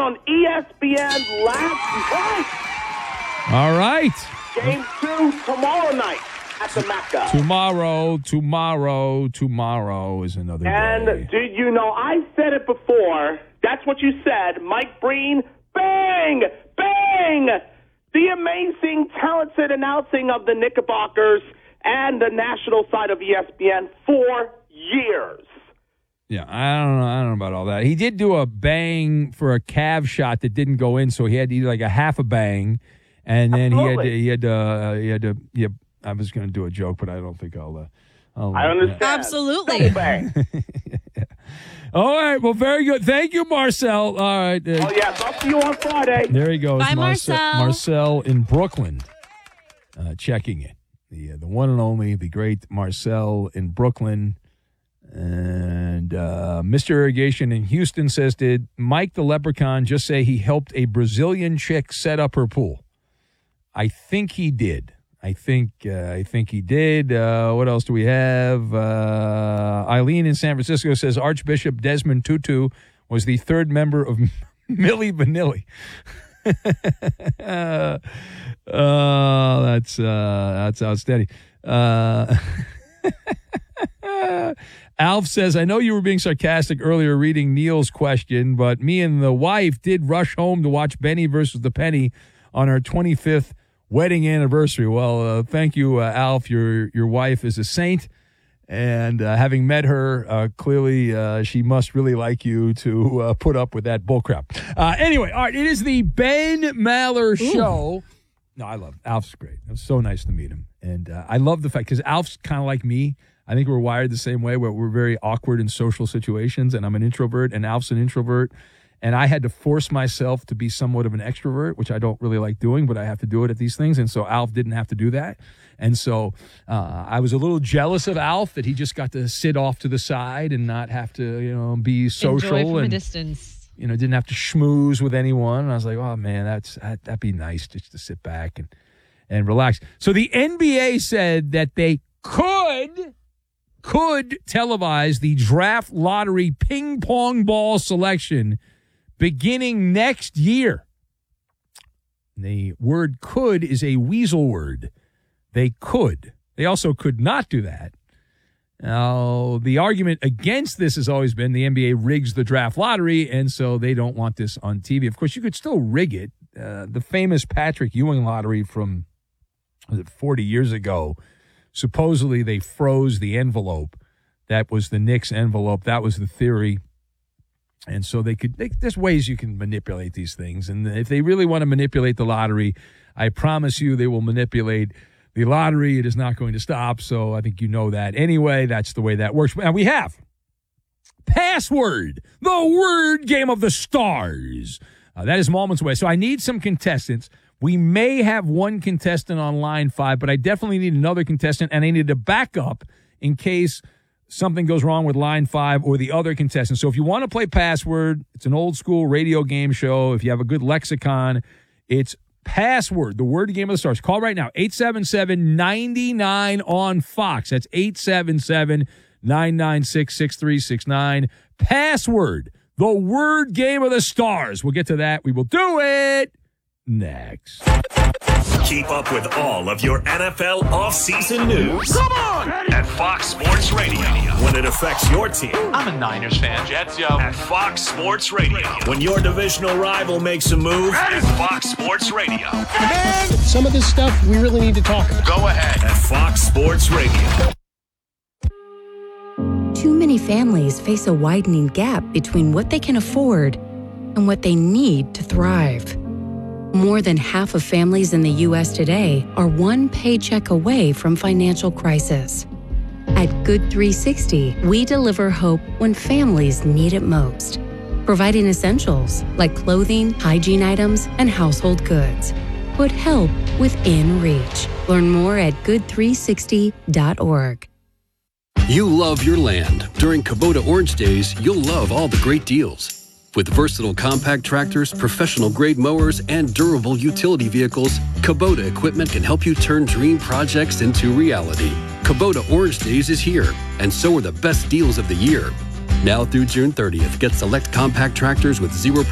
on ESPN last night. All right. Game 2 tomorrow night at the Mecca. Tomorrow is another day. And do you know, I said it before. That's what you said. Mike Breen, bang, bang. The amazing, talented announcing of the Knickerbockers and the national side of ESPN for years. Yeah, I don't know about all that. He did do a bang for a Cavs shot that didn't go in, so he had to do like a half a bang, and then he had to. Yeah, I was going to do a joke, but I don't think I'll I understand. Absolutely. Bang. Yeah. All right. Well, very good. Thank you, Marcel. All right. Oh, yeah. Talk to you on Friday. There he goes. Bye, Marcel. Marcel in Brooklyn, checking it. The one and only, the great Marcel in Brooklyn. And Mr. Irrigation in Houston says, did Mike the Leprechaun just say he helped a Brazilian chick set up her pool? I think he did. I think he did. What else do we have? Eileen in San Francisco says Archbishop Desmond Tutu was the third member of Milli Vanilli. That's outstanding. Alf says, I know you were being sarcastic earlier reading Neil's question, but me and the wife did rush home to watch Benny versus the Penny on our 25th wedding anniversary. Well, thank you, Alf. Your wife is a saint, and having met her, clearly she must really like you to put up with that bullcrap. Anyway, all right, it is the Ben Maller Show. No, I love Alf's great. It was so nice to meet him, and I love the fact because Alf's kind of like me. I think we're wired the same way, where we're very awkward in social situations, and I'm an introvert, and Alf's an introvert. And I had to force myself to be somewhat of an extrovert, which I don't really like doing, but I have to do it at these things. And so Alf didn't have to do that. And so I was a little jealous of Alf that he just got to sit off to the side and not have to, be social. Enjoy from and, a distance. Didn't have to schmooze with anyone. And I was like, oh, man, that'd be nice just to sit back and relax. So the NBA said that they could televise the draft lottery ping pong ball selection beginning next year. The word could is a weasel word. They could. They also could not do that. Now, the argument against this has always been the NBA rigs the draft lottery, and so they don't want this on TV. Of course, you could still rig it. The famous Patrick Ewing lottery from 40 years ago, supposedly they froze the envelope. That was the Knicks envelope. That was the theory. And so there's ways you can manipulate these things. And if they really want to manipulate the lottery, I promise you they will manipulate the lottery. It is not going to stop. So I think you know that. Anyway, that's the way that works. And we have Password, the word game of the stars. That is moments away. So I need some contestants. We may have one contestant on line 5, but I definitely need another contestant, and I need a backup in case something goes wrong with line 5 or the other contestant. So if you want to play Password, it's an old school radio game show. If you have a good lexicon, it's Password, the word game of the stars. Call right now, 877-99 on Fox. That's 877-996-6369. Password, the word game of the stars. We'll get to that. We will do it next. Keep up with all of your NFL offseason news. Come on! At Fox Sports Radio. When it affects your team. I'm a Niners fan. Jets, yo. At Fox Sports Radio. When your divisional rival makes a move. At Fox Sports Radio. Man, some of this stuff we really need to talk about. Go ahead. At Fox Sports Radio. Too many families face a widening gap between what they can afford and what they need to thrive. More than half of families in the U.S. today are one paycheck away from financial crisis. At Good 360, we deliver hope when families need it most, providing essentials like clothing, hygiene items, and household goods. Put help within reach. Learn more at good360.org. You love your land. During Kubota Orange Days, you'll love all the great deals. With versatile compact tractors, professional-grade mowers, and durable utility vehicles, Kubota equipment can help you turn dream projects into reality. Kubota Orange Days is here, and so are the best deals of the year. Now through June 30th, get select compact tractors with 0%